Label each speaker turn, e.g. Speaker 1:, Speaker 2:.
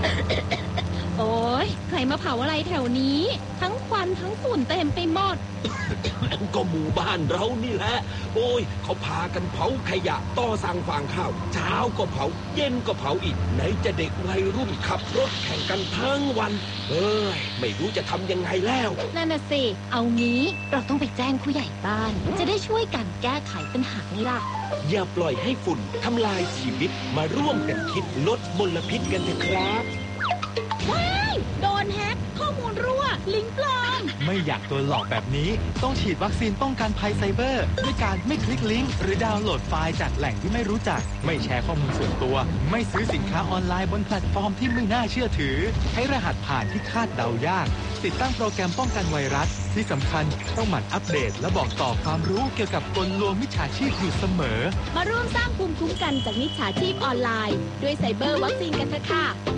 Speaker 1: โอ้ยใครมาเผาอะไรแถวนี้ทั้งควันทั้งฝุ่นเต็มไปหมด
Speaker 2: ก็หมู่บ้านเรานี่แหละโอ้ยเขาพากันเผาขยะต่อสั่งฟางข้าวเช้าก็เผาเย็นก็เผาอีกไหนจะเด็กวัยรุ่นขับรถแข่งกันทั้งวันไม่รู้จะทำยังไงแล้ว
Speaker 1: นั่นน่ะสิเอางี้เราต้องไปแจ้งผู้ใหญ่บ้านจะได้ช่วยกันแก้ไขปัญหานี้ล่ะ
Speaker 2: อย่าปล่อยให้ฝุ่นทำลายชีวิตมาร่วมกันคิดลดมลพิษกันเถอะครับ
Speaker 1: ว้ายโดนแฮกข้อมูลรั่วลิงก์ปลอม
Speaker 3: ไม่อยากโดนหลอกแบบนี้ต้องฉีดวัคซีนป้องกันภัยไซเบอร์ด้วยการไม่คลิกลิงก์หรือดาวน์โหลดไฟล์จากแหล่งที่ไม่รู้จักไม่แชร์ข้อมูลส่วนตัวไม่ซื้อสินค้าออนไลน์บนแพลตฟอร์มที่ไม่น่าเชื่อถือใช้รหัสผ่านที่คาดเดายากติดตั้งโปรแกรมป้องกันไวรัสที่สำคัญต้องหมั่นอัปเดตและบอกต่อความรู้เกี่ยวกับกลลวงมิจฉาชีพอยู่เสมอ
Speaker 1: มาร่วมสร้างภูมิคุ้มกันจากมิจฉาชีพออนไลน์ด้วยไซเบอร์วัคซีนกันเถอะค่ะ